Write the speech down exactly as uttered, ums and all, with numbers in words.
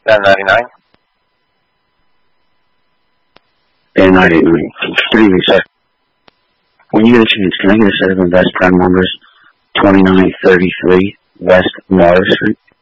ten ninety-nine. ten ninety-nine. Good evening, sir. When you get a chance, can I get a set of Invest Prime numbers twenty-nine thirty-three West Water Street?